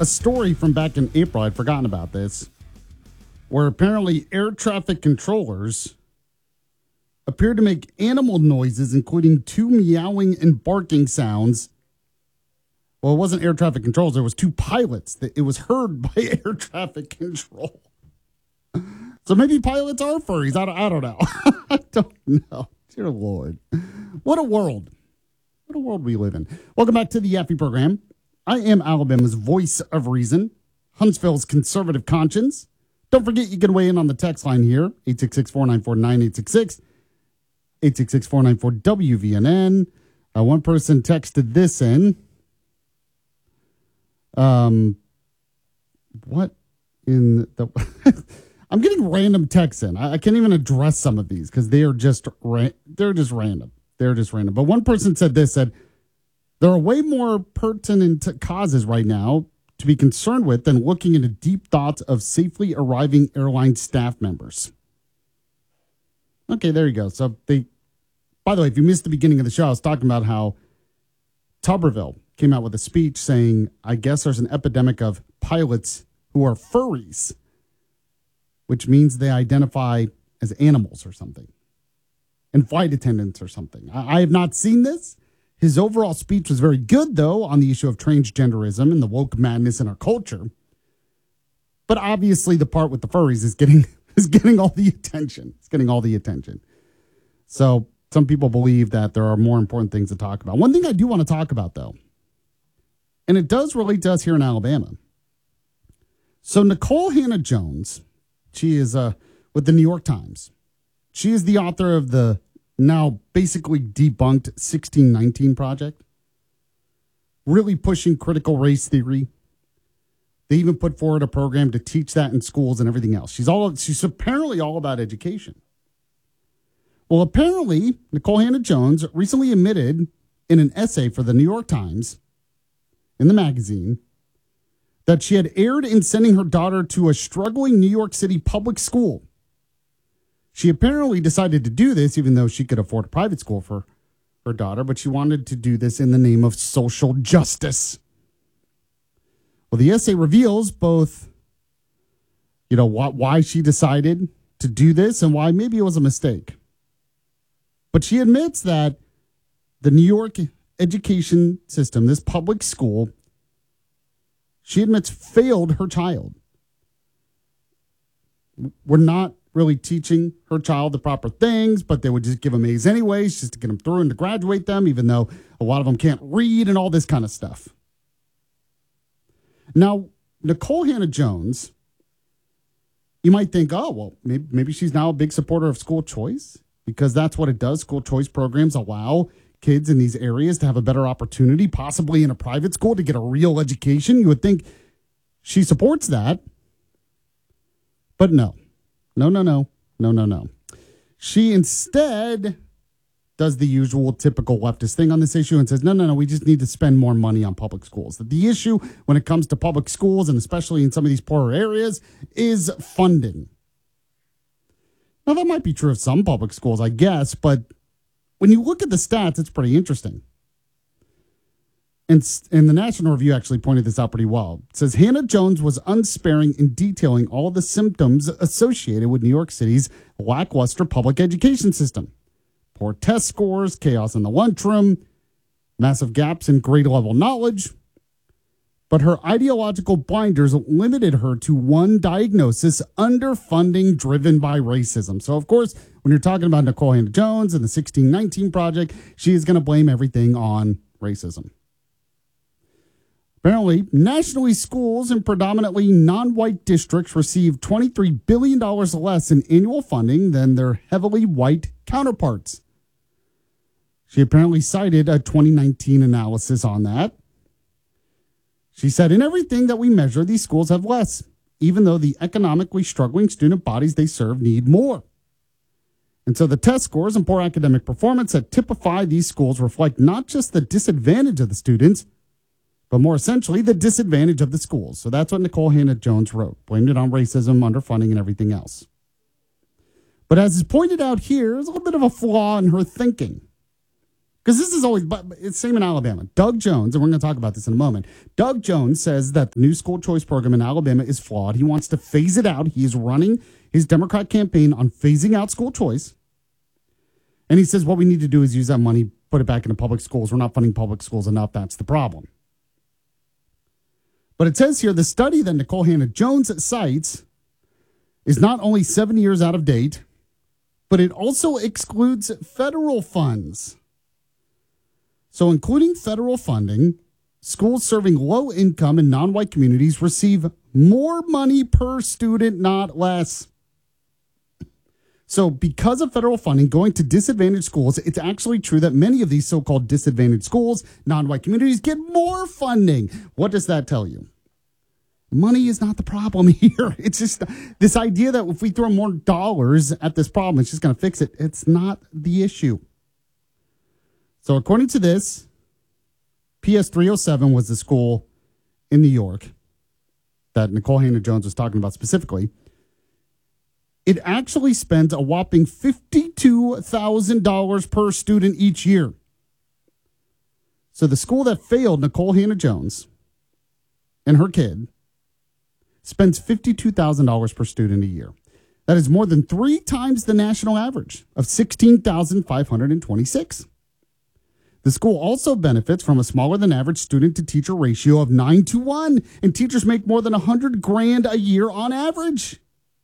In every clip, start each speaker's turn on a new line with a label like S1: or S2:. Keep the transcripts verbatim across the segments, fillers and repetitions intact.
S1: a story from back in April. I'd forgotten about this, where apparently air traffic controllers appeared to make animal noises, including two meowing and barking sounds. Well, it wasn't air traffic controllers. There was two pilots. That it was heard by air traffic control. So maybe pilots are furries. I don't, I don't know. I don't know. Dear Lord. What a world. What a world we live in. Welcome back to the Yaffee program. I am Alabama's voice of reason, Huntsville's conservative conscience. Don't forget you can weigh in on the text line here, eight six six, four nine four, nine eight six six, eight six six, four nine four, W V N N. Uh, one person texted this in. Um, What in the... I'm getting random texts in. I, I can't even address some of these because they are just ra- they're just random. They're just random. But one person said this, said, there are way more pertinent causes right now to be concerned with than looking into deep thoughts of safely arriving airline staff members. Okay, there you go. So they, by the way, if you missed the beginning of the show, I was talking about how Tuberville came out with a speech saying, I guess there's an epidemic of pilots who are furries, which means they identify as animals or something, and flight attendants or something. I, I have not seen this. His overall speech was very good, though, on the issue of transgenderism and the woke madness in our culture. But obviously, the part with the furries is getting is getting all the attention. It's getting all the attention. So some people believe that there are more important things to talk about. One thing I do want to talk about, though, and it does relate to us here in Alabama. So Nikole Hannah-Jones, she is uh, with the New York Times. She is the author of the now basically debunked sixteen nineteen Project, really pushing critical race theory. They even put forward a program to teach that in schools and everything else. She's all she's apparently all about education. Well, apparently, Nikole Hannah-Jones recently admitted in an essay for the New York Times in the magazine that she had erred in sending her daughter to a struggling New York City public school. She apparently decided to do this, even though she could afford a private school for her daughter, but she wanted to do this in the name of social justice. Well, the essay reveals both, you know, wh- why she decided to do this and why maybe it was a mistake. But she admits that the New York education system, this public school, she admits failed her child. We're not really teaching her child the proper things, but they would just give them A's anyways, just to get them through and to graduate them, even though a lot of them can't read and all this kind of stuff. Now, Nikole Hannah-Jones, you might think, oh, well, maybe, maybe she's now a big supporter of school choice, because that's what it does. School choice programs allow kids in these areas to have a better opportunity, possibly in a private school, to get a real education. You would think she supports that. But no. No, no, no, no, no, no. She instead does the usual typical leftist thing on this issue and says, no, no, no, we just need to spend more money on public schools. That the issue when it comes to public schools, and especially in some of these poorer areas, is funding. Now, that might be true of some public schools, I guess, but when you look at the stats, it's pretty interesting. And, and the National Review actually pointed this out pretty well. It says Hannah-Jones was unsparing in detailing all of the symptoms associated with New York City's lackluster public education system. Poor test scores, chaos in the lunchroom, massive gaps in grade level knowledge. But her ideological blinders limited her to one diagnosis: underfunding driven by racism. So, of course, when you're talking about Nikole Hannah-Jones and the sixteen nineteen Project, she is going to blame everything on racism. Apparently, nationally, schools in predominantly non-white districts receive twenty-three billion dollars less in annual funding than their heavily white counterparts. She apparently cited a twenty nineteen analysis on that. She said, in everything that we measure, these schools have less, even though the economically struggling student bodies they serve need more. And so the test scores and poor academic performance that typify these schools reflect not just the disadvantage of the students, but more essentially, the disadvantage of the schools. So that's what Nikole Hannah-Jones wrote. Blamed it on racism, underfunding, and everything else. But as is pointed out here, there's a little bit of a flaw in her thinking. Because this is always, but it's same in Alabama. Doug Jones, and we're going to talk about this in a moment. Doug Jones says that the new school choice program in Alabama is flawed. He wants to phase it out. He is running his Democrat campaign on phasing out school choice. And he says what we need to do is use that money, put it back into public schools. We're not funding public schools enough. That's the problem. But it says here the study that Nikole Hannah-Jones cites is not only seven years out of date, but it also excludes federal funds. So including federal funding, schools serving low-income and non-white communities receive more money per student, not less. So because of federal funding going to disadvantaged schools, it's actually true that many of these so-called disadvantaged schools, non-white communities, get more funding. What does that tell you? Money is not the problem here. It's just this idea that if we throw more dollars at this problem, it's just going to fix it. It's not the issue. So according to this, P S three oh seven was the school in New York that Nikole Hannah-Jones was talking about specifically. It actually spends a whopping fifty-two thousand dollars per student each year. So the school that failed Nikole Hannah-Jones and her kid spends fifty-two thousand dollars per student a year. That is more than three times the national average of sixteen thousand five hundred twenty-six. The school also benefits from a smaller than average student to teacher ratio of nine to one, and teachers make more than one hundred grand a year on average.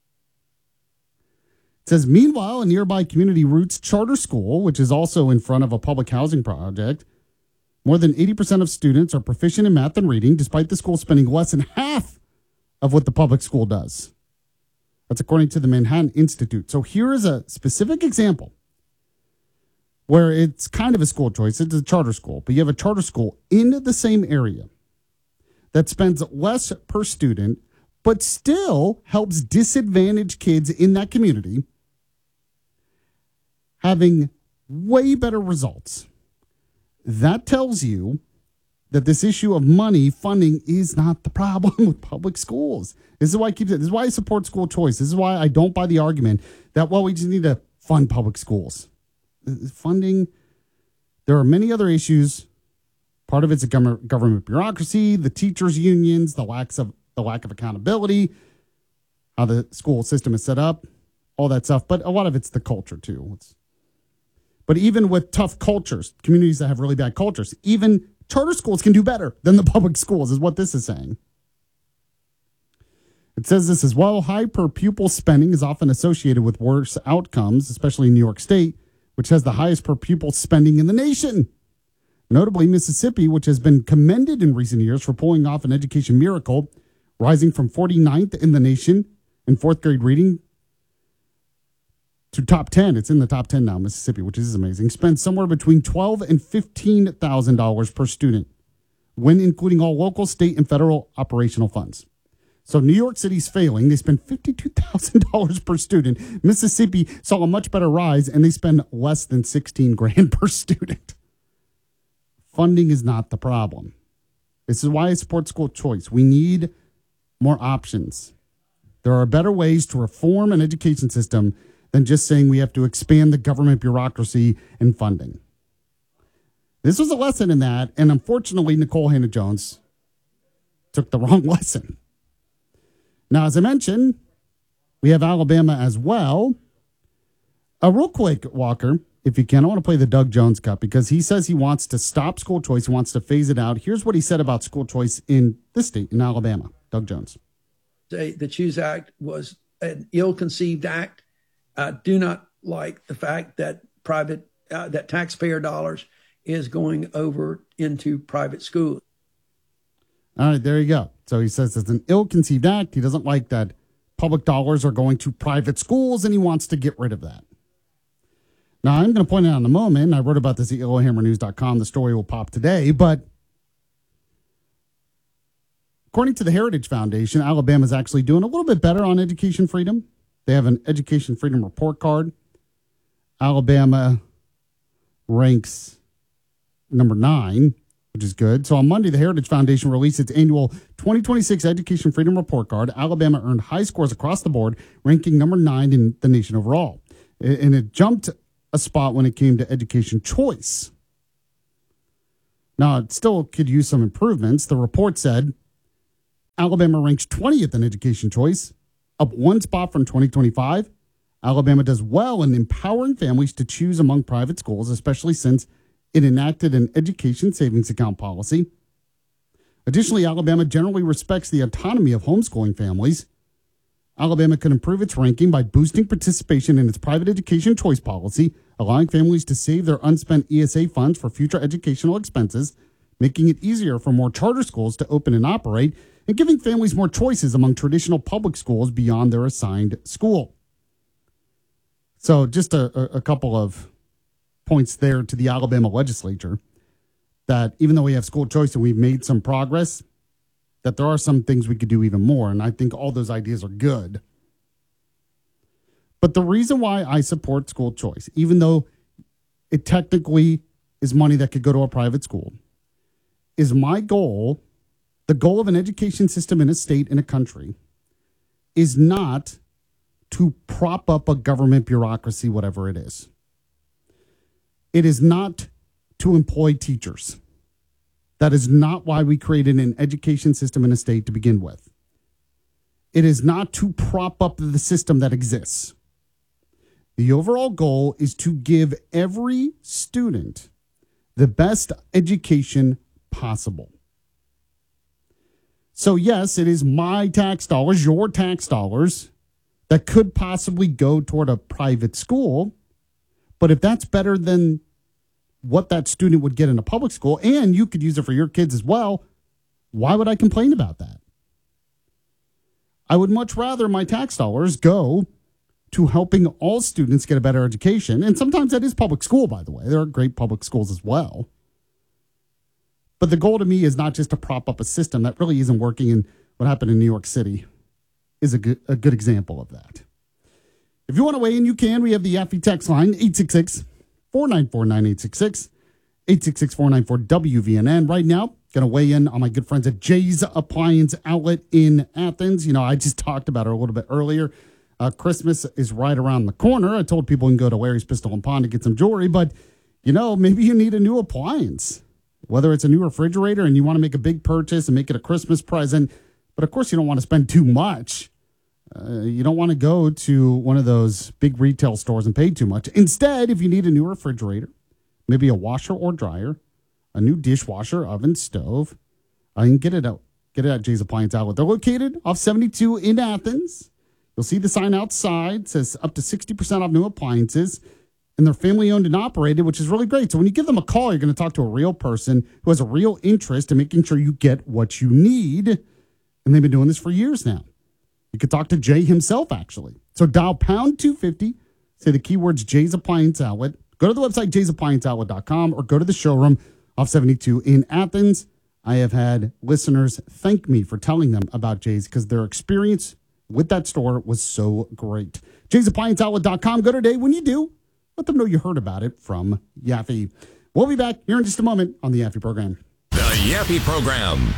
S1: It says, meanwhile, a nearby Community Roots charter school, which is also in front of a public housing project, more than eighty percent of students are proficient in math and reading, despite the school spending less than half of what the public school does. That's according to the Manhattan Institute. So here is a specific example where it's kind of a school choice. It's a charter school, but you have a charter school in the same area that spends less per student, but still helps disadvantaged kids in that community having way better results. That tells you that this issue of money funding is not the problem with public schools. This is why I keep it. This is why I support school choice. This is why I don't buy the argument that, well, we just need to fund public schools. Funding, there are many other issues. Part of it's a government bureaucracy, the teachers' unions, the lack of the lack of accountability, how the school system is set up, all that stuff. But a lot of it's the culture too. It's, but even with tough cultures, communities that have really bad cultures, even charter schools can do better than the public schools, is what this is saying. It says this as well. High per pupil spending is often associated with worse outcomes, especially in New York State, which has the highest per pupil spending in the nation. Notably, Mississippi, which has been commended in recent years for pulling off an education miracle, rising from forty-ninth in the nation in fourth grade reading to top ten. It's in the top ten now, Mississippi, which is amazing. Spends somewhere between twelve thousand dollars and fifteen thousand dollars per student when including all local, state, and federal operational funds. So New York City's failing. They spend fifty-two thousand dollars per student. Mississippi saw a much better rise, and they spend less than sixteen grand per student. Funding is not the problem. This is why I support school choice. We need more options. There are better ways to reform an education system than just saying we have to expand the government bureaucracy and funding. This was a lesson in that, and unfortunately, Nikole Hannah-Jones took the wrong lesson. Now, as I mentioned, we have Alabama as well. Uh, real quick, Walker, if you can, I want to play the Doug Jones cut because he says he wants to stop school choice. He wants to phase it out. Here's what he said about school choice in this state, in Alabama. Doug Jones.
S2: The Choose Act was an ill-conceived act. I do not like the fact that private, uh, that taxpayer dollars is going over into private schools.
S1: All right, there you go. So he says it's an ill-conceived act. He doesn't like that public dollars are going to private schools, and he wants to get rid of that. Now, I'm going to point out in a moment, I wrote about this at yellow hammer news dot com. The story will pop today, but according to the Heritage Foundation, Alabama is actually doing a little bit better on education freedom. They have an education freedom report card. Alabama ranks number nine, which is good. So on Monday, the Heritage Foundation released its annual twenty twenty-six Education Freedom Report Card. Alabama earned high scores across the board, ranking number nine in the nation overall. And it jumped a spot when it came to education choice. Now, it still could use some improvements. The report said Alabama ranks twentieth in education choice, up one spot from twenty twenty-five. Alabama does well in empowering families to choose among private schools, especially since it enacted an education savings account policy. Additionally, Alabama generally respects the autonomy of homeschooling families. Alabama could improve its ranking by boosting participation in its private education choice policy, allowing families to save their unspent E S A funds for future educational expenses, making it easier for more charter schools to open and operate, and giving families more choices among traditional public schools beyond their assigned school. So just a, a couple of points there to the Alabama legislature that even though we have school choice and we've made some progress, that there are some things we could do even more. And I think all those ideas are good. But the reason why I support school choice, even though it technically is money that could go to a private school, is my goal, the goal of an education system in a state, in a country, is not to prop up a government bureaucracy, whatever it is. It is not to employ teachers. That is not why we created an education system in a state to begin with. It is not to prop up the system that exists. The overall goal is to give every student the best education possible. So yes, it is my tax dollars, your tax dollars, that could possibly go toward a private school. But if that's better than what that student would get in a public school, and you could use it for your kids as well, why would I complain about that? I would much rather my tax dollars go to helping all students get a better education. And sometimes that is public school, by the way. There are great public schools as well. But the goal to me is not just to prop up a system that really isn't working. And what happened in New York City is a good, a good example of that. If you want to weigh in, you can. We have the Yaffe text line, eight six six, four nine four, nine eight six six, eight six six, four nine four, W V N N. Right now, going to weigh in on my good friends at Jay's Appliance Outlet in Athens. You know, I just talked about her a little bit earlier. Uh, Christmas is right around the corner. I told people you can go to Larry's Pistol and Pawn to get some jewelry, but, you know, maybe you need a new appliance, whether it's a new refrigerator and you want to make a big purchase and make it a Christmas present. But, of course, you don't want to spend too much. Uh, you don't want to go to one of those big retail stores and pay too much. Instead, if you need a new refrigerator, maybe a washer or dryer, a new dishwasher, oven, stove, I can get it out. Get it at Jay's Appliance Outlet. They're located off seventy-two in Athens. You'll see the sign outside. It says up to sixty percent off new appliances. And they're family owned and operated, which is really great. So when you give them a call, you're going to talk to a real person who has a real interest in making sure you get what you need. And they've been doing this for years now. You could talk to Jay himself, actually. So dial pound two fifty, say the keywords Jay's Appliance Outlet. Go to the website, jays appliance outlet dot com, or go to the showroom off seventy-two in Athens. I have had listeners thank me for telling them about Jay's because their experience with that store was so great. jays appliance outlet dot com. Go today. When you do, let them know you heard about it from Yaffe. We'll be back here in just a moment on the Yaffe program.
S3: The Yaffe program.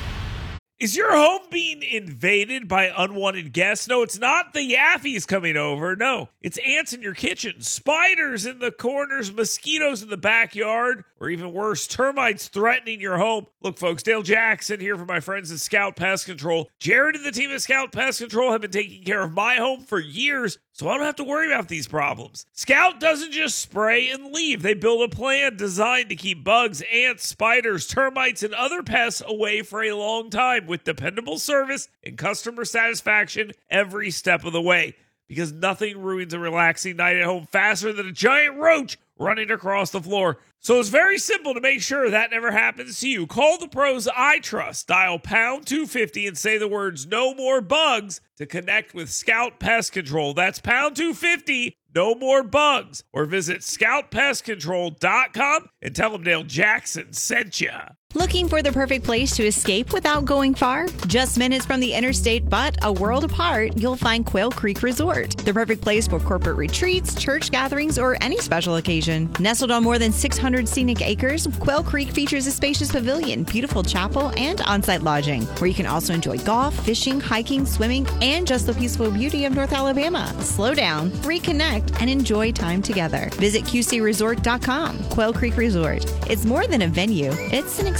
S4: Is your home being invaded by unwanted guests? No, it's not the Yaffes coming over. No, it's ants in your kitchen, spiders in the corners, mosquitoes in the backyard, or even worse, termites threatening your home. Look, folks, Dale Jackson here for my friends at Scout Pest Control. Jared and the team at Scout Pest Control have been taking care of my home for years, so I don't have to worry about these problems. Scout doesn't just spray and leave. They build a plan designed to keep bugs, ants, spiders, termites, and other pests away for a long time with dependable service and customer satisfaction every step of the way. Because nothing ruins a relaxing night at home faster than a giant roach running across the floor. So it's very simple to make sure that never happens to you. Call the pros I trust. Dial pound two fifty and say the words "no more bugs" to connect with Scout Pest Control. That's pound two fifty, no more bugs. Or visit scout pest control dot com and tell them Dale Jackson sent you.
S5: Looking for the perfect place to escape without going far? Just minutes from the interstate, but a world apart, you'll find Quail Creek Resort. The perfect place for corporate retreats, church gatherings, or any special occasion. Nestled on more than six hundred scenic acres, Quail Creek features a spacious pavilion, beautiful chapel, and on-site lodging, where you can also enjoy golf, fishing, hiking, swimming, and just the peaceful beauty of North Alabama. Slow down, reconnect, and enjoy time together. Visit Q C resort dot com. Quail Creek Resort. It's more than a venue. It's an experience.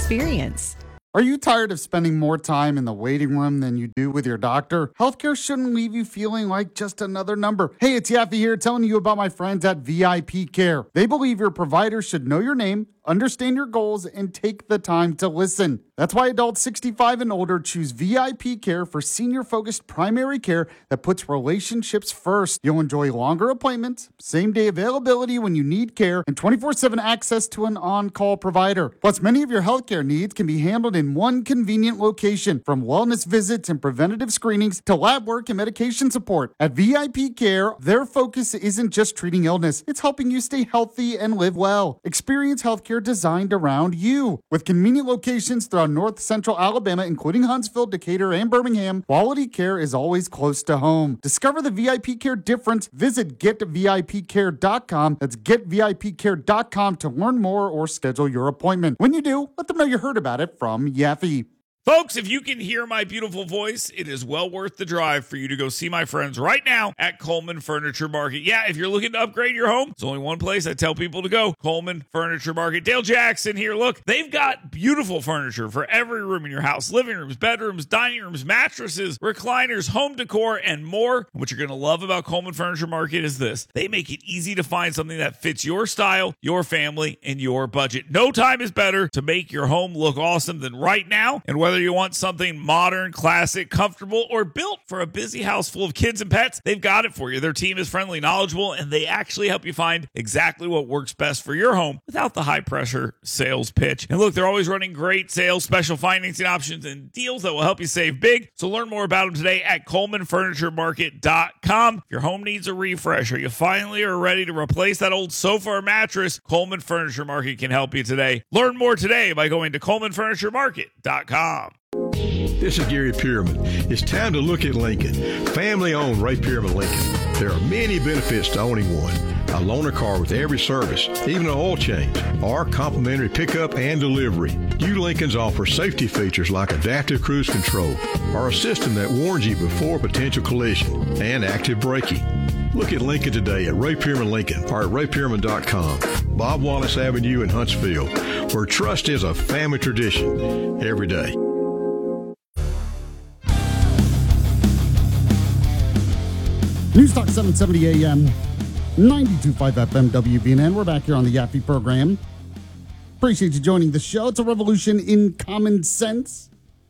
S5: experience.
S1: Are you tired of spending more time in the waiting room than you do with your doctor? Healthcare shouldn't leave you feeling like just another number. Hey, it's Yaffe here telling you about my friends at V I P Care. They believe your provider should know your name, understand your goals, and take the time to listen. That's why adults sixty-five and older choose V I P Care for senior-focused primary care that puts relationships first. You'll enjoy longer appointments, same-day availability when you need care, and twenty-four seven access to an on-call provider. Plus, many of your healthcare needs can be handled in one convenient location, from wellness visits and preventative screenings to lab work and medication support. At V I P Care, their focus isn't just treating illness, it's helping you stay healthy and live well. Experience healthcare designed around you. With convenient locations throughout North Central Alabama, including Huntsville, Decatur, and Birmingham, quality care is always close to home. Discover the V I P Care difference. Visit get V I P care dot com. That's get V I P care dot com to learn more or schedule your appointment. When you do, let them know you heard about it from Yaffe.
S4: Folks, if you can hear my beautiful voice, it is well worth the drive for you to go see my friends right now at Coleman Furniture Market. Yeah, if you're looking to upgrade your home, it's only one place I tell people to go, Coleman Furniture Market. Dale Jackson here. Look, they've got beautiful furniture for every room in your house. Living rooms, bedrooms, dining rooms, mattresses, recliners, home decor, and more. And what you're going to love about Coleman Furniture Market is this. They make it easy to find something that fits your style, your family, and your budget. No time is better to make your home look awesome than right now. And whether Whether you want something modern, classic, comfortable, or built for a busy house full of kids and pets, they've got it for you. Their team is friendly, knowledgeable, and they actually help you find exactly what works best for your home without the high-pressure sales pitch. And look, they're always running great sales, special financing options, and deals that will help you save big. So learn more about them today at Coleman Furniture Market dot com. If your home needs a refresh or you finally are ready to replace that old sofa or mattress, Coleman Furniture Market can help you today. Learn more today by going to Coleman Furniture Market dot com.
S6: This is Gary Pierman. It's time to look at Lincoln. Family-owned Ray Pierman Lincoln. There are many benefits to owning one. A loaner car with every service, even an oil change, or complimentary pickup and delivery. New Lincolns offer safety features like adaptive cruise control, or a system that warns you before potential collision, and active braking. Look at Lincoln today at Ray Pierman Lincoln or at ray pierman dot com. Bob Wallace Avenue in Huntsville, where trust is a family tradition every day.
S1: News Talk seven seventy A M, ninety-two point five F M W B N N. We're back here on the Yaffe program. Appreciate you joining the show. It's a revolution in common sense.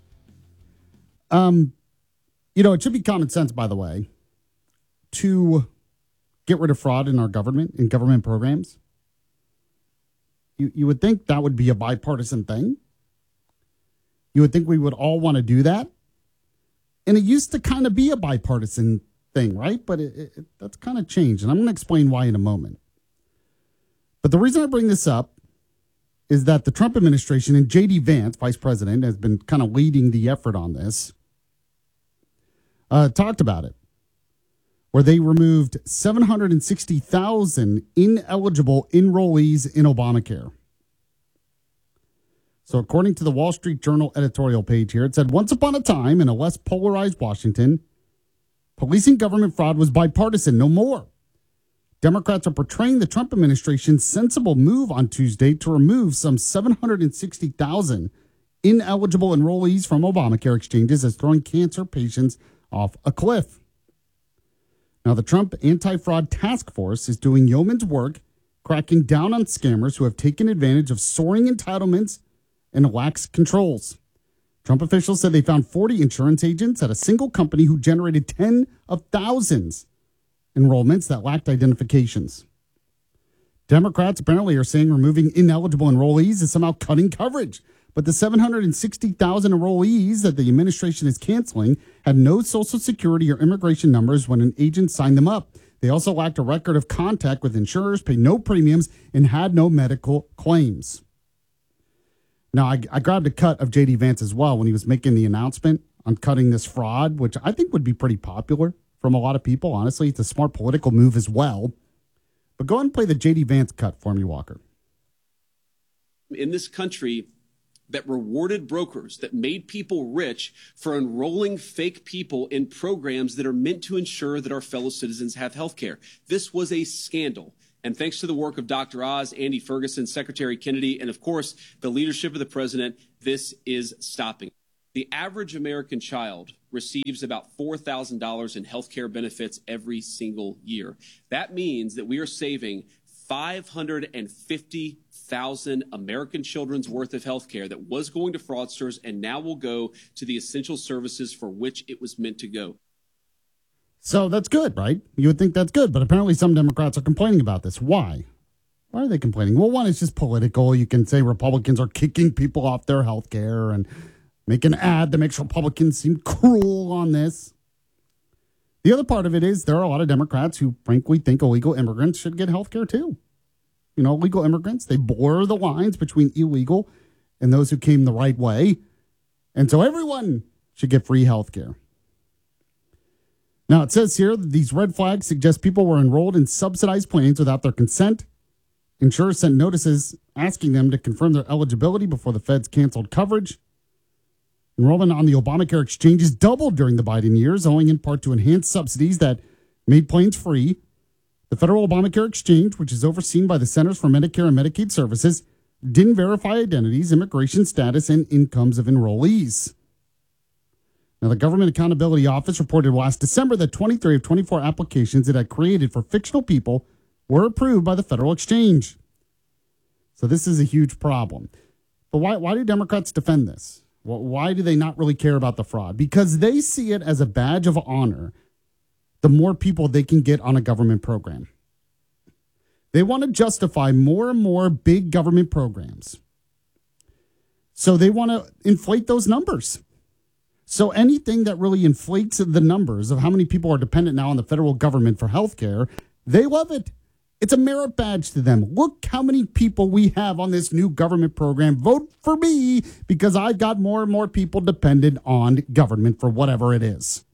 S1: Um, you know, it should be common sense, by the way, to get rid of fraud in our government, in government programs. You, you would think that would be a bipartisan thing. You would think we would all want to do that. And it used to kind of be a bipartisan thing, right? But it, it, that's kind of changed, and I'm going to explain why in a moment. But the reason I bring this up is that the Trump administration and J D Vance, vice president, has been kind of leading the effort on this, uh, talked about it, where they removed seven hundred sixty thousand ineligible enrollees in Obamacare. So according to the Wall Street Journal editorial page here, it said, once upon a time in a less polarized Washington, policing government fraud was bipartisan, no more. Democrats are portraying the Trump administration's sensible move on Tuesday to remove some seven hundred sixty thousand ineligible enrollees from Obamacare exchanges as throwing cancer patients off a cliff. Now, the Trump Anti-Fraud Task Force is doing yeoman's work, cracking down on scammers who have taken advantage of soaring entitlements and lax controls. Trump officials said they found forty insurance agents at a single company who generated tens of thousands enrollments that lacked identifications. Democrats apparently are saying removing ineligible enrollees is somehow cutting coverage. But the seven hundred sixty thousand enrollees that the administration is canceling had no Social Security or immigration numbers when an agent signed them up. They also lacked a record of contact with insurers, paid no premiums, and had no medical claims. Now, I, I grabbed a cut of J D Vance as well when he was making the announcement on cutting this fraud, which I think would be pretty popular from a lot of people. Honestly, it's a smart political move as well. But go ahead and play the J D Vance cut for me, Walker.
S7: In this country that rewarded brokers, that made people rich for enrolling fake people in programs that are meant to ensure that our fellow citizens have health care. This was a scandal. And thanks to the work of Doctor Oz, Andy Ferguson, Secretary Kennedy, and of course, the leadership of the president, this is stopping. The average American child receives about four thousand dollars in health care benefits every single year. That means that we are saving five hundred fifty thousand American children's worth of health care that was going to fraudsters and now will go to the essential services for which it was meant to go.
S1: So that's good, right? You would think that's good, but apparently some Democrats are complaining about this. Why? Why are they complaining? Well, one, it's just political. You can say Republicans are kicking people off their health care and make an ad that makes Republicans seem cruel on this. The other part of it is there are a lot of Democrats who frankly think illegal immigrants should get health care too. You know, illegal immigrants, they blur the lines between illegal and those who came the right way. And so everyone should get free health care. Now, it says here that these red flags suggest people were enrolled in subsidized plans without their consent. Insurers sent notices asking them to confirm their eligibility before the feds canceled coverage. Enrollment on the Obamacare exchanges doubled during the Biden years, owing in part to enhanced subsidies that made plans free. The federal Obamacare exchange, which is overseen by the Centers for Medicare and Medicaid Services, didn't verify identities, immigration status, and incomes of enrollees. Now, the Government Accountability Office reported last December that twenty-three of twenty-four applications it had created for fictional people were approved by the federal exchange. So this is a huge problem. But why, why do Democrats defend this? Well, why do they not really care about the fraud? Because they see it as a badge of honor the more people they can get on a government program. They want to justify more and more big government programs. So they want to inflate those numbers. So anything that really inflates the numbers of how many people are dependent now on the federal government for health care, they love it. It's a merit badge to them. Look how many people we have on this new government program. Vote for me because I've got more and more people dependent on government for whatever it is.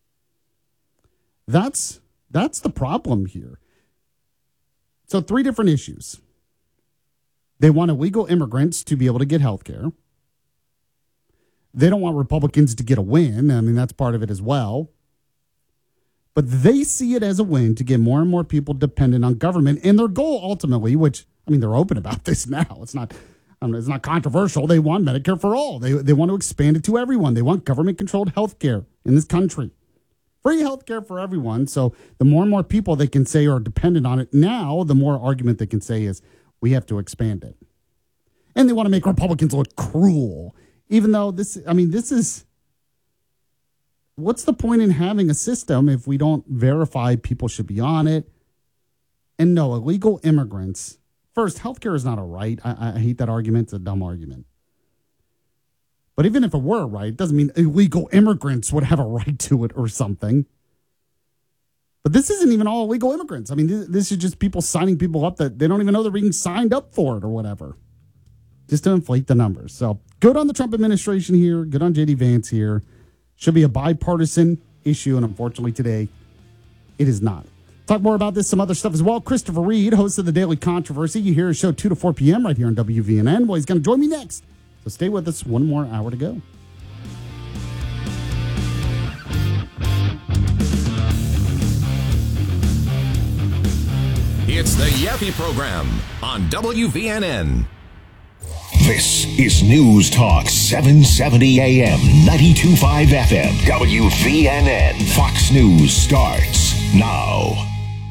S1: That's that's the problem here. So three different issues. They want illegal immigrants to be able to get health care. They don't want Republicans to get a win. I mean, that's part of it as well. But they see it as a win to get more and more people dependent on government. And their goal ultimately, which, I mean, they're open about this now. It's not I mean, it's not controversial. They want Medicare for all. They, they want to expand it to everyone. They want government-controlled health care in this country. Free health care for everyone. So the more and more people they can say are dependent on it now, the more argument they can say is we have to expand it. And they want to make Republicans look cruel. Even though this, I mean, this is, what's the point in having a system if we don't verify people should be on it? And no, illegal immigrants, first, healthcare is not a right. I, I hate that argument. It's a dumb argument. But even if it were a right, it doesn't mean illegal immigrants would have a right to it or something. But this isn't even all illegal immigrants. I mean, this, this is just people signing people up that they don't even know they're being signed up for it or whatever. Just to inflate the numbers. So good on the Trump administration here. Good on J D Vance here. Should be a bipartisan issue. And unfortunately today, it is not. Talk more about this, some other stuff as well. Christopher Reed, host of the Daily Controversy. You hear his show two to four p.m. right here on W V N N. Well, he's going to join me next. So stay with us. One more hour to go.
S3: It's the Yappy Program on W V N N.
S8: This is News Talk seven seventy A M, ninety-two point five F M, W V N N. Fox News starts now.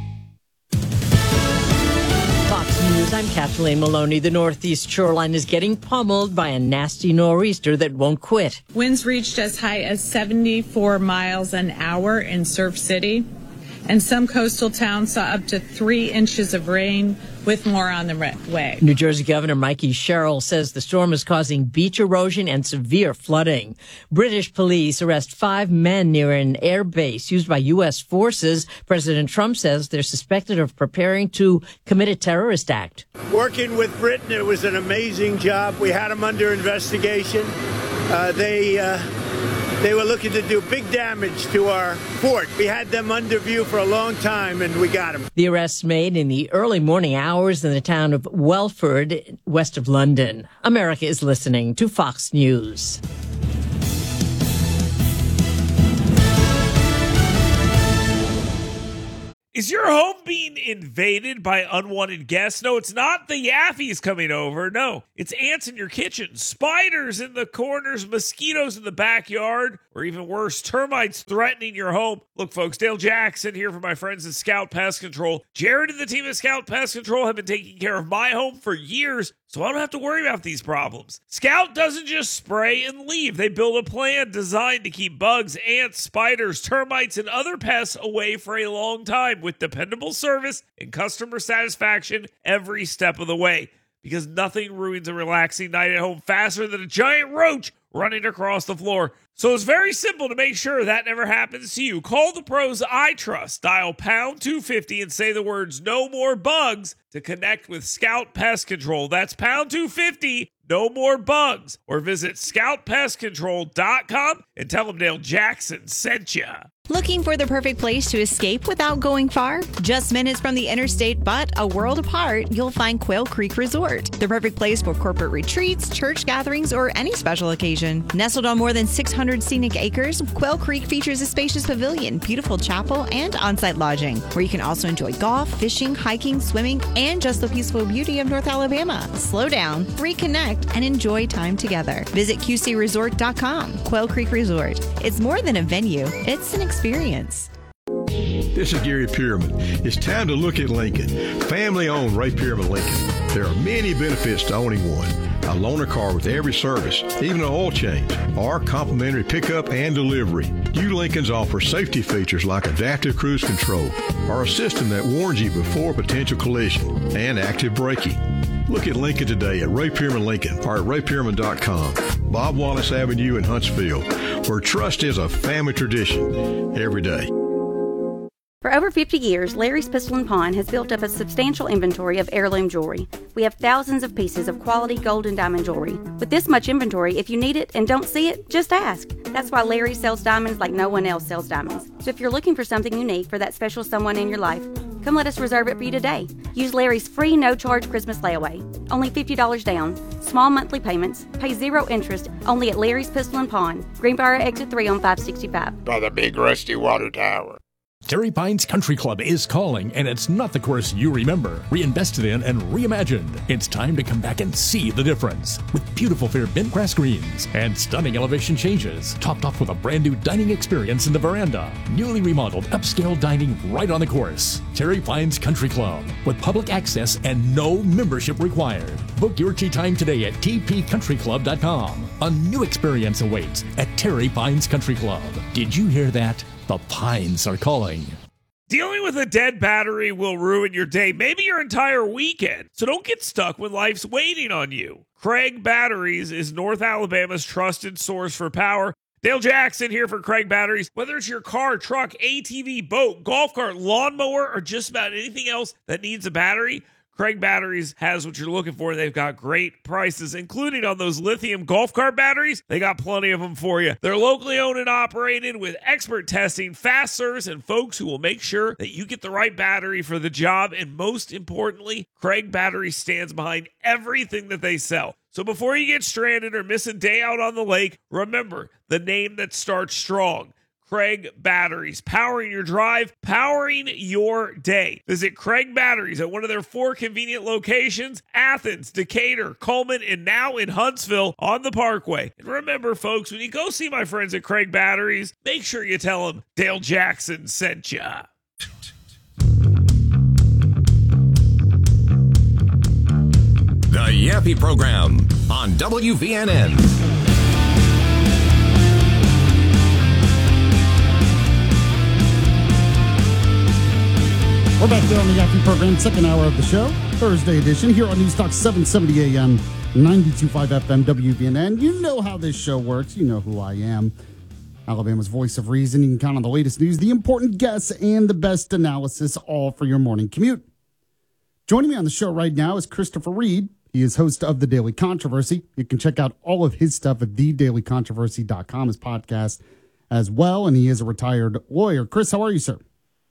S9: Fox News, I'm Kathleen Maloney. The northeast shoreline is getting pummeled by a nasty nor'easter that won't quit.
S10: Winds reached as high as seventy-four miles an hour in Surf City. And some coastal towns saw up to three inches of rain, with more on the way.
S9: New Jersey Governor Mikey Sherrill says the storm is causing beach erosion and severe flooding. British police arrest five men near an air base used by U S forces. President Trump says they're suspected of preparing to commit a terrorist act.
S11: Working with Britain, it was an amazing job. We had them under investigation. Uh, they... Uh They were looking to do big damage to our fort. We had them under view for a long time, and we got them.
S9: The arrests made in the early morning hours in the town of Welford, west of London. America is listening to Fox News.
S4: Is your home being invaded by unwanted guests? No, it's not the Yaffies coming over. No, it's ants in your kitchen, spiders in the corners, mosquitoes in the backyard, or even worse, termites threatening your home. Look, folks, Dale Jackson here for my friends at Scout Pest Control. Jared and the team at Scout Pest Control have been taking care of my home for years, so I don't have to worry about these problems. Scout doesn't just spray and leave. They build a plan designed to keep bugs, ants, spiders, termites, and other pests away for a long time with dependable service and customer satisfaction every step of the way. Because nothing ruins a relaxing night at home faster than a giant roach running across the floor. So it's very simple to make sure that never happens to you. Call the pros I trust. Dial pound two fifty and say the words "no more bugs" to connect with Scout Pest Control. That's pound two fifty, no more bugs. Or visit scout pest control dot com and tell them Dale Jackson sent you.
S5: Looking for the perfect place to escape without going far? Just minutes from the interstate, but a world apart, you'll find Quail Creek Resort. The perfect place for corporate retreats, church gatherings, or any special occasion. Nestled on more than six hundred scenic acres, Quail Creek features a spacious pavilion, beautiful chapel, and on-site lodging, where you can also enjoy golf, fishing, hiking, swimming, and just the peaceful beauty of North Alabama. Slow down, reconnect, and enjoy time together. Visit Q C resort dot com. Quail Creek Resort. It's more than a venue. It's an experience.
S6: This is Gary Pierman. It's time to look at Lincoln. Family-owned Ray Pierman Lincoln. There are many benefits to owning one. A loaner car with every service, even an oil change, or complimentary pickup and delivery. You Lincolns offer safety features like adaptive cruise control, or a system that warns you before potential collision, and active braking. Look at Lincoln today at Ray Pierman Lincoln or at ray pierman dot com. Bob Wallace Avenue in Huntsville, where trust is a family tradition every day.
S12: For over fifty years, Larry's Pistol and Pawn has built up a substantial inventory of heirloom jewelry. We have thousands of pieces of quality gold and diamond jewelry. With this much inventory, if you need it and don't see it, just ask. That's why Larry sells diamonds like no one else sells diamonds. So if you're looking for something unique for that special someone in your life, come let us reserve it for you today. Use Larry's free no-charge Christmas layaway. Only fifty dollars down. Small monthly payments. Pay zero interest. Only at Larry's Pistol and Pawn. Greenbrier Exit three on five sixty-five.
S13: By the big rusty water tower.
S14: Terry Pines Country Club is calling, and it's not the course you remember. Reinvested in and reimagined. It's time to come back and see the difference. With beautiful fair bent grass greens and stunning elevation changes, topped off with a brand new dining experience in the veranda. Newly remodeled upscale dining right on the course. Terry Pines Country Club, with public access and no membership required. Book your tea time today at t p country club dot com. A new experience awaits at Terry Pines Country Club. Did you hear that? The Pines are calling.
S4: Dealing with a dead battery will ruin your day, maybe your entire weekend. So don't get stuck when life's waiting on you. Craig Batteries is North Alabama's trusted source for power. Dale Jackson here for Craig Batteries. Whether it's your car, truck, A T V, boat, golf cart, lawnmower, or just about anything else that needs a battery, Craig Batteries has what you're looking for. They've got great prices, including on those lithium golf cart batteries. They got plenty of them for you. They're locally owned and operated with expert testing, fast service, and folks who will make sure that you get the right battery for the job. And most importantly, Craig Batteries stands behind everything that they sell. So before you get stranded or miss a day out on the lake, remember the name that starts strong. Craig Batteries, powering your drive, powering your day. Visit Craig Batteries at one of their four convenient locations, Athens, Decatur, Coleman, and now in Huntsville on the Parkway. And remember, folks, when you go see my friends at Craig Batteries, make sure you tell them Dale Jackson sent ya.
S3: The Yappy Program on W V N N.
S1: We're back there on the Yappy Program, second hour of the show, Thursday edition, here on News Talk seven seventy A M, ninety-two point five F M, W V N N. You know how this show works. You know who I am. Alabama's voice of reason. You can count on the latest news, the important guests, and the best analysis, all for your morning commute. Joining me on the show right now is Christopher Reed. He is host of The Daily Controversy. You can check out all of his stuff at the daily controversy dot com, his podcast as well, and he is a retired lawyer. Chris, how are you, sir?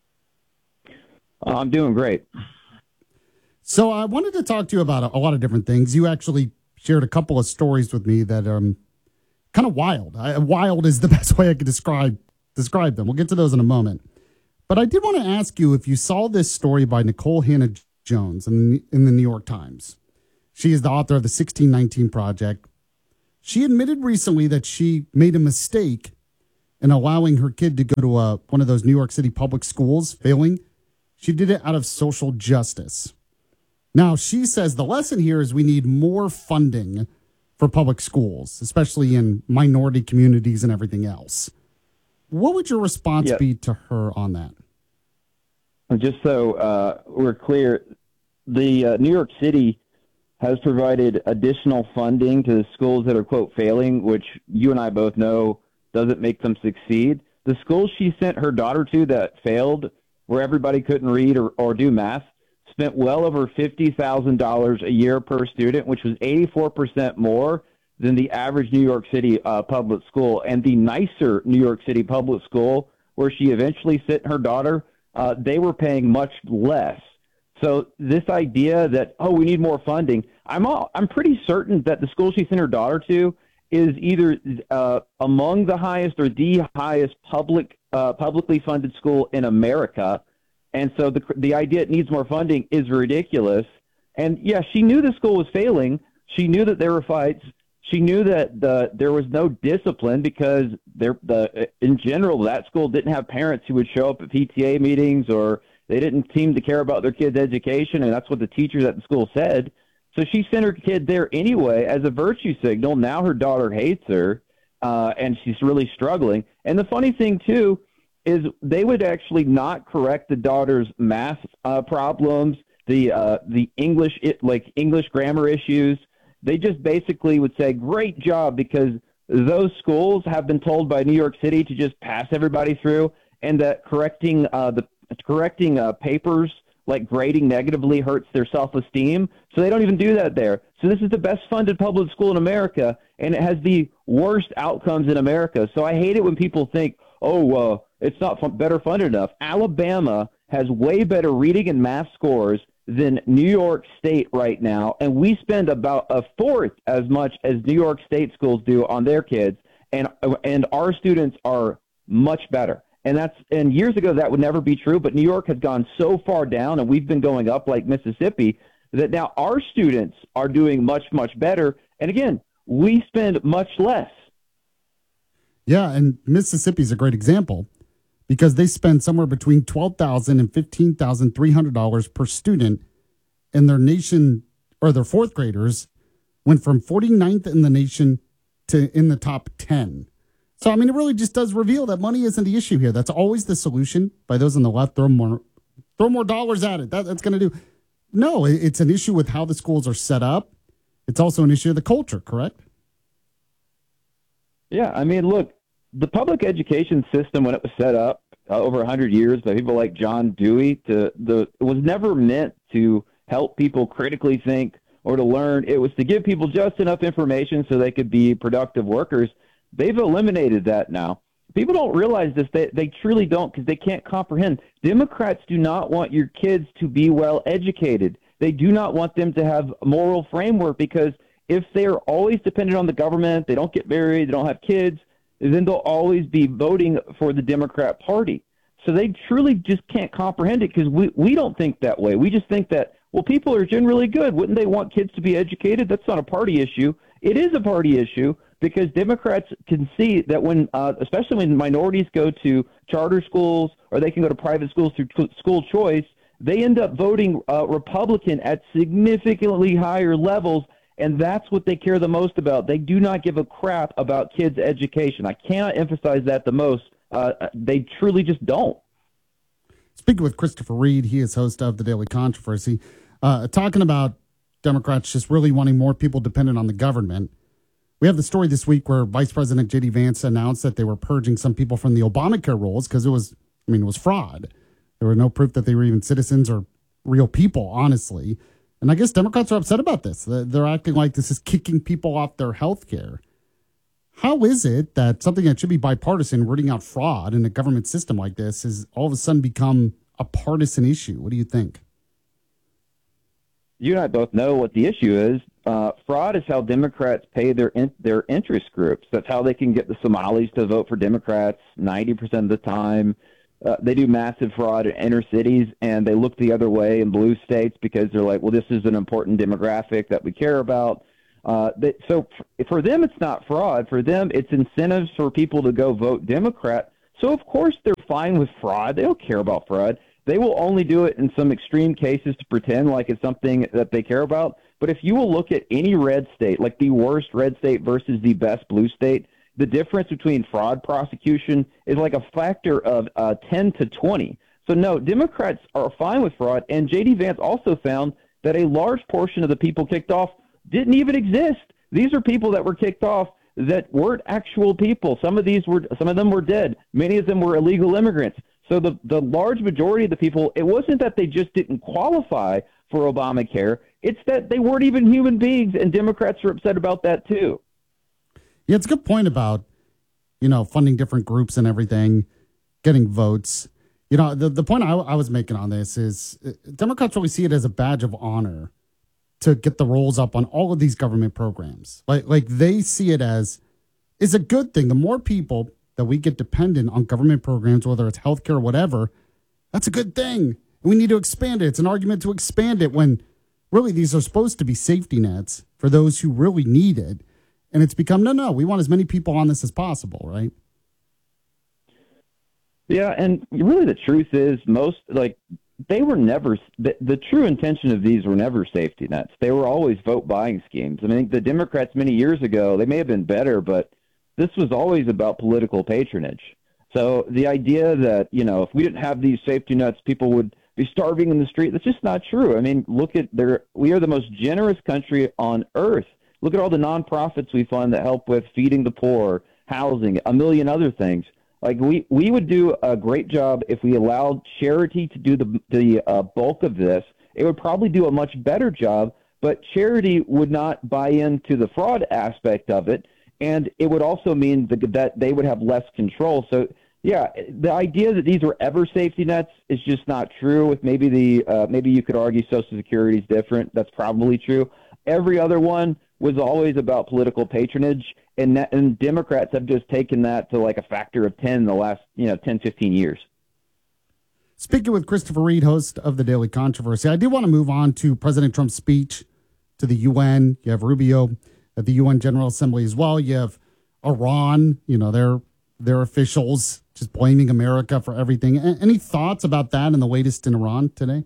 S15: I'm doing great.
S1: So I wanted to talk to you about a, a lot of different things. You actually shared a couple of stories with me that are um, kind of wild. I, wild is the best way I could describe describe them. We'll get to those in a moment. But But I did want to ask you if you saw this story by Nicole Hannah-Jones in the, in the New York Times. She is the author of the sixteen nineteen Project. She admitted recently that she made a mistake in allowing her kid to go to a, one of those New York City public schools, failing. She did it out of social justice. Now, she says the lesson here is we need more funding for public schools, especially in minority communities and everything else. What would your response
S15: yeah.
S1: be to her on that?
S15: Just so uh, we're clear, the uh, New York City has provided additional funding to the schools that are, quote, failing, which you and I both know doesn't make them succeed. The schools she sent her daughter to that failed, where everybody couldn't read or, or do math, spent well over fifty thousand dollars a year per student, which was eighty-four percent more than the average New York City uh, public school. And the nicer New York City public school, where she eventually sent her daughter, uh, they were paying much less. So this idea that, oh, we need more funding, I'm all, I'm pretty certain that the school she sent her daughter to is either uh, among the highest or the highest public uh, publicly funded school in America. And so the the idea it needs more funding is ridiculous. And, yeah, she knew the school was failing. She knew that there were fights. She knew that the, there was no discipline because there, the, in general, that school didn't have parents who would show up at P T A meetings, or they didn't seem to care about their kids' education, and that's what the teachers at the school said. So she sent her kid there anyway as a virtue signal. Now her daughter hates her, uh, and she's really struggling. And the funny thing, too, is they would actually not correct the daughter's math uh, problems, the uh, the English it, like English grammar issues. They just basically would say, great job, because those schools have been told by New York City to just pass everybody through, and that correcting uh, the correcting uh, papers, like grading negatively, hurts their self-esteem. So they don't even do that there. So this is the best funded public school in America, and it has the worst outcomes in America. So I hate it when people think, oh, uh, it's not fun- better funded enough. Alabama has way better reading and math scores than New York State right now, and we spend about a fourth as much as New York State schools do on their kids, and and our students are much better. And that's and years ago that would never be true, but New York has gone so far down, and we've been going up like Mississippi, that now our students are doing much, much better. And again, we spend much less.
S1: Yeah, and Mississippi's a great example because they spend somewhere between twelve thousand dollars and fifteen thousand three hundred dollars per student, and their nation or their fourth graders went from forty-ninth in the nation to in the top ten. So, I mean, it really just does reveal that money isn't the issue here. That's always the solution by those on the left. Throw more, throw more dollars at it. That, that's going to do. No, it's an issue with how the schools are set up. It's also an issue of the culture, correct?
S15: Yeah, I mean, look, the public education system, when it was set up uh, over one hundred years by people like John Dewey, to the it was never meant to help people critically think or to learn. It was to give people just enough information so they could be productive workers. They've eliminated that now. People don't realize this. They, they truly don't, because they can't comprehend. Democrats do not want your kids to be well educated. They do not want them to have a moral framework, because if they're always dependent on the government, they don't get married, they don't have kids, then they'll always be voting for the Democrat Party. So they truly just can't comprehend it, because we, we don't think that way. We just think that, well, people are generally good. Wouldn't they want kids to be educated? That's not a party issue. It is a party issue, because Democrats can see that when, uh, especially when minorities go to charter schools or they can go to private schools through school choice, they end up voting uh, Republican at significantly higher levels, and that's what they care the most about. They do not give a crap about kids' education. I cannot emphasize that the most. Uh, they truly just don't.
S1: Speaking with Christopher Reed, he is host of The Daily Controversy, uh, talking about Democrats just really wanting more people dependent on the government. We have the story this week where Vice President J D Vance announced that they were purging some people from the Obamacare rolls because it was, I mean, it was fraud. There were no proof that they were even citizens or real people, honestly. And I guess Democrats are upset about this. They're acting like this is kicking people off their health care. How is it that something that should be bipartisan, rooting out fraud in a government system like this, has all of a sudden become a partisan issue? What do you think?
S15: You and I both know what the issue is. Uh, fraud is how Democrats pay their in, their interest groups. That's how they can get the Somalis to vote for Democrats ninety percent of the time. uh, they do massive fraud in inner cities, and they look the other way in blue states because they're like, well, this is an important demographic that we care about. Uh, they, so f- for them, it's not fraud. For them, it's incentives for people to go vote Democrat. So, of course, they're fine with fraud. They don't care about fraud. They will only do it in some extreme cases to pretend like it's something that they care about. But if you will look at any red state, like the worst red state versus the best blue state, the difference between fraud prosecution is like a factor of uh, ten to twenty. So, no, Democrats are fine with fraud. And J D Vance also found that a large portion of the people kicked off didn't even exist. These are people that were kicked off that weren't actual people. Some of these were, some of them were dead. Many of them were illegal immigrants. So the, the large majority of the people, it wasn't that they just didn't qualify for Obamacare. It's that they weren't even human beings, and Democrats are upset about that too.
S1: Yeah, it's a good point about, you know, funding different groups and everything, getting votes. You know, the, the point I, I was making on this is uh, Democrats really see it as a badge of honor to get the rolls up on all of these government programs. Like, like they see it as is a good thing. The more people that we get dependent on government programs, whether it's healthcare or whatever, that's a good thing. We need to expand it. It's an argument to expand it when really these are supposed to be safety nets for those who really need it. And it's become, no, no, we want as many people on this as possible, right?
S15: Yeah, and really the truth is most, like, they were never, the, the true intention of these were never safety nets. They were always vote buying schemes. I mean, the Democrats many years ago, they may have been better, but this was always about political patronage. So the idea that, you know, if we didn't have these safety nets, people would be starving in the street, that's just not true. I mean, look at their, we are the most generous country on earth. Look at all the nonprofits we fund that help with feeding the poor, housing, a million other things. Like we, we would do a great job if we allowed charity to do the the uh, bulk of this. It would probably do a much better job, but charity would not buy into the fraud aspect of it, and it would also mean that, that they would have less control. So, yeah, the idea that these were ever safety nets is just not true. With maybe the uh, maybe you could argue Social Security is different. That's probably true. Every other one was always about political patronage. And, that, and Democrats have just taken that to like a factor of ten in the last, you know, ten, fifteen years.
S1: Speaking with Christopher Reed, host of The Daily Controversy, I do want to move on to President Trump's speech to the U N. You have Rubio at the U N General Assembly as well. You have Iran, you know, their their officials just blaming America for everything. A- any thoughts about that and the latest in Iran today?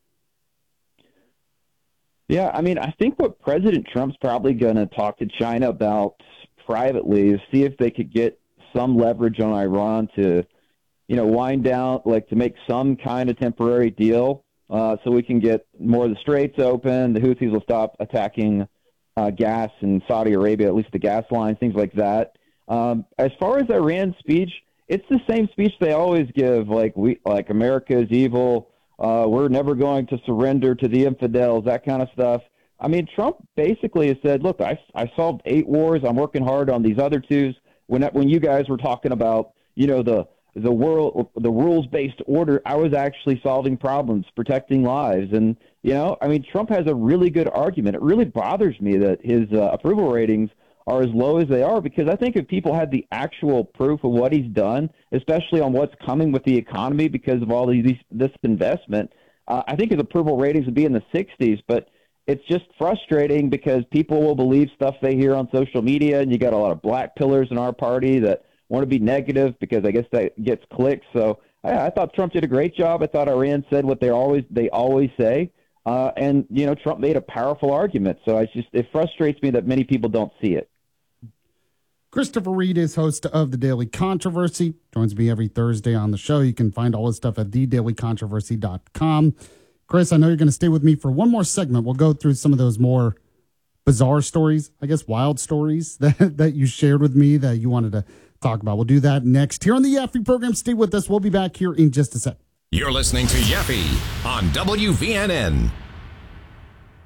S15: Yeah, I mean, I think what President Trump's probably going to talk to China about privately is see if they could get some leverage on Iran to, you know, wind down, like to make some kind of temporary deal uh, so we can get more of the straits open. The Houthis will stop attacking uh, gas in Saudi Arabia, at least the gas lines, things like that. Um, as far as Iran's speech, it's the same speech they always give, like we, like America is evil. Uh, we're never going to surrender to the infidels, that kind of stuff. I mean, Trump basically has said, look, I, I solved eight wars. I'm working hard on these other twos. When when you guys were talking about, you know, the the world, the rules-based order, I was actually solving problems, protecting lives. And, you know, I mean, Trump has a really good argument. It really bothers me that his uh, approval ratings are as low as they are, because I think if people had the actual proof of what he's done, especially on what's coming with the economy because of all these this investment, uh, I think his approval ratings would be in the sixties. But it's just frustrating because people will believe stuff they hear on social media, and you got a lot of black pillars in our party that want to be negative because I guess that gets clicks. So I, I thought Trump did a great job. I thought Iran said what they always they always say, uh, and you know Trump made a powerful argument. So I just it frustrates me that many people don't see it.
S1: Christopher Reed is host of The Daily Controversy. Joins me every Thursday on the show. You can find all his stuff at the daily controversy dot com. Chris, I know you're going to stay with me for one more segment. We'll go through some of those more bizarre stories, I guess wild stories that, that you shared with me that you wanted to talk about. We'll do that next here on the Yaffe program. Stay with us. We'll be back here in just a sec.
S3: You're listening to Yaffe on W V N N.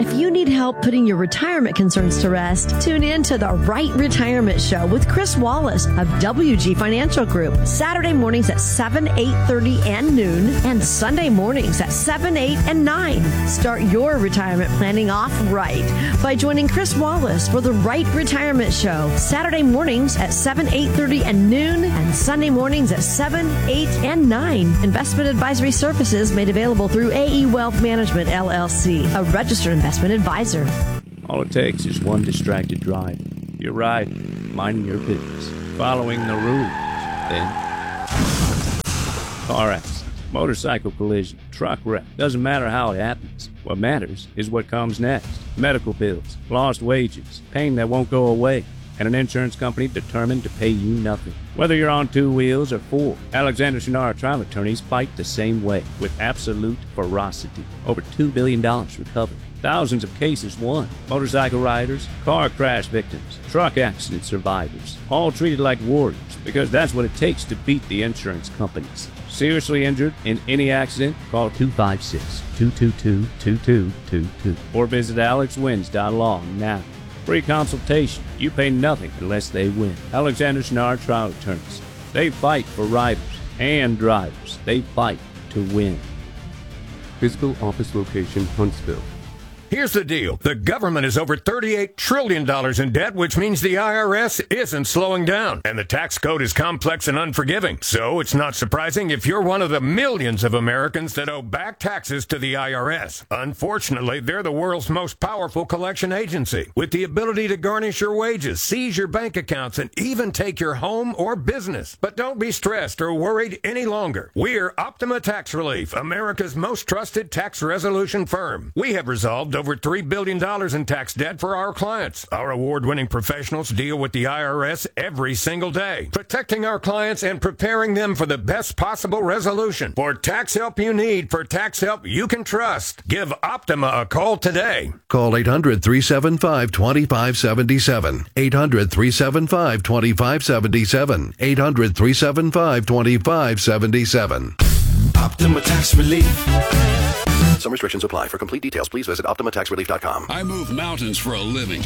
S16: If you need help putting your retirement concerns to rest, tune in to The Right Retirement Show with Chris Wallace of W G Financial Group. Saturday mornings at seven, eight thirty, and noon, and Sunday mornings at seven, eight, and nine. Start your retirement planning off right by joining Chris Wallace for The Right Retirement Show. Saturday mornings at seven, eight thirty, and noon, and Sunday mornings at seven, eight, and nine. Investment advisory services made available through A E Wealth Management, L L C, a registered investment advisor.
S17: All it takes is one distracted drive. You're riding, minding your business, following the rules. Then, car accident, motorcycle collision, truck wreck. Doesn't matter how it happens. What matters is what comes next. Medical bills, lost wages, pain that won't go away, and an insurance company determined to pay you nothing. Whether you're on two wheels or four, Alexander Shunnarah trial attorneys fight the same way, with absolute ferocity. Over two billion dollars recovered. Thousands of cases won. Motorcycle riders, car crash victims, truck accident survivors, all treated like warriors, because that's what it takes to beat the insurance companies. Seriously injured in any accident? Call two five six, two two two, two two two two or visit alex wins dot law now. Free consultation. You pay nothing unless they win. Alexander Shunnarah trial attorneys. They fight for riders and drivers. They fight to win.
S18: Physical office location, Huntsville.
S19: Here's the deal. The government is over thirty-eight trillion dollars in debt, which means the I R S isn't slowing down. And the tax code is complex and unforgiving. So it's not surprising if you're one of the millions of Americans that owe back taxes to the I R S. Unfortunately, they're the world's most powerful collection agency, with the ability to garnish your wages, seize your bank accounts, and even take your home or business. But don't be stressed or worried any longer. We're Optima Tax Relief, America's most trusted tax resolution firm. We have resolved over three billion dollars in tax debt for our clients. Our award-winning professionals deal with the I R S every single day, protecting our clients and preparing them for the best possible resolution. For tax help you need, for tax help you can trust, give Optima a call today.
S20: Call eight hundred, three seven five, two five seven seven. eight hundred, three seven five, two five seven seven. eight hundred, three seven five, two five seven seven.
S21: Optima Tax Relief.
S22: Some restrictions apply. For complete details, please visit optima tax relief dot com.
S23: I move mountains for a living.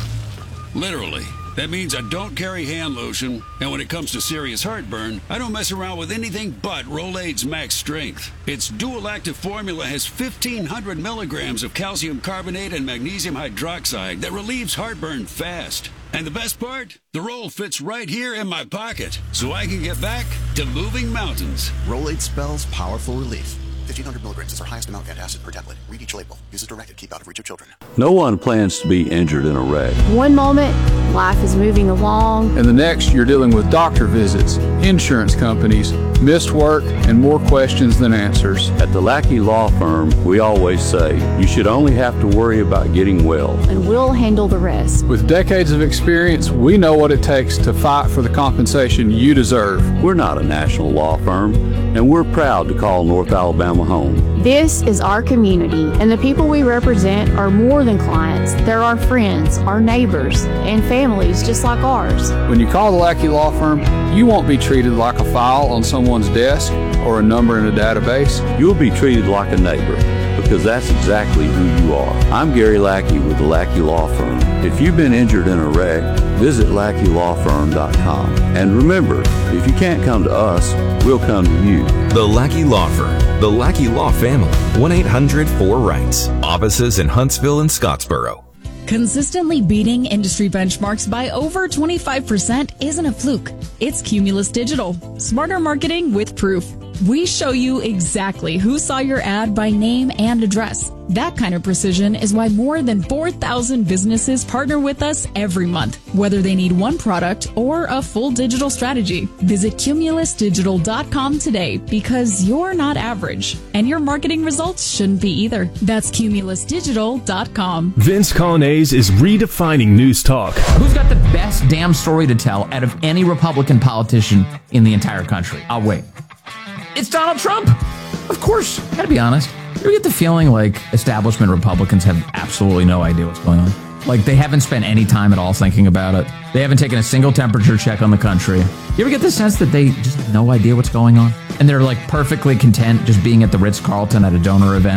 S23: Literally. That means I don't carry hand lotion, and when it comes to serious heartburn, I don't mess around with anything but Rolaids Max Strength. Its dual-active formula has fifteen hundred milligrams of calcium carbonate and magnesium hydroxide that relieves heartburn fast. And the best part? The roll fits right here in my pocket, so I can get back to moving mountains.
S22: Rolaids spells powerful relief. fifteen hundred milligrams is our highest amount of antacid per tablet. Read each label. Use as directed. Keep out of reach of children.
S24: No one plans to be injured in a wreck.
S25: One moment, life is moving along.
S26: And the next, you're dealing with doctor visits, insurance companies, missed work, and more questions than answers.
S24: At the Lackey Law Firm, we always say, you should only have to worry about getting well.
S25: And we'll handle the rest.
S26: With decades of experience, we know what it takes to fight for the compensation you deserve.
S24: We're not a national law firm, and we're proud to call North Alabama home.
S25: This is our community, and the people we represent are more than clients. They're our friends, our neighbors, and families just like ours.
S26: When you call the Lackey Law Firm, you won't be treated like a file on someone's desk or a number in a database.
S24: You'll be treated like a neighbor, because that's exactly who you are. I'm Gary Lackey with the Lackey Law Firm. If you've been injured in a wreck, visit lackey law firm dot com. And remember, if you can't come to us, we'll come to you.
S3: The Lackey Law Firm. The Lackey Law Family. one eight hundred four rights. Offices in Huntsville and Scottsboro.
S27: Consistently beating industry benchmarks by over twenty-five percent isn't a fluke. It's Cumulus Digital. Smarter marketing with proof. We show you exactly who saw your ad by name and address. That kind of precision is why more than four thousand businesses partner with us every month, whether they need one product or a full digital strategy. Visit cumulus digital dot com today, because you're not average, and your marketing results shouldn't be either. That's cumulus digital dot com.
S28: Vince Colonnese is redefining news talk.
S29: Who's got the best damn story to tell out of any Republican politician in the entire country? I'll wait. It's Donald Trump. Of course. Gotta be honest. You get the feeling like establishment Republicans have absolutely no idea what's going on. Like they haven't spent any time at all thinking about it. They haven't taken a single temperature check on the country. You ever get the sense that they just have no idea what's going on? And they're like perfectly content just being at the Ritz-Carlton at a donor event?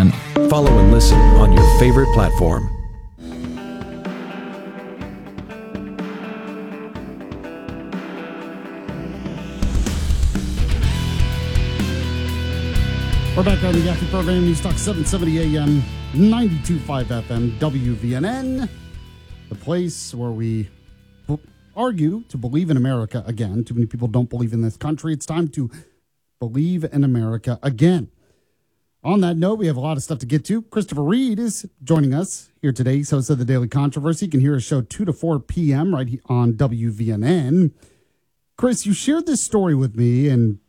S2: Follow and listen on your favorite platform.
S1: We're back on the Yaki program, News Talk seven seventy A M, ninety-two point five F M, W V N N, the place where we b- argue to believe in America again. Too many people don't believe in this country. It's time to believe in America again. On that note, we have a lot of stuff to get to. Christopher Reed is joining us here today. He's host of the Daily Controversy. You can hear his show two to four p.m. right on W V N N. Chris, you shared this story with me, and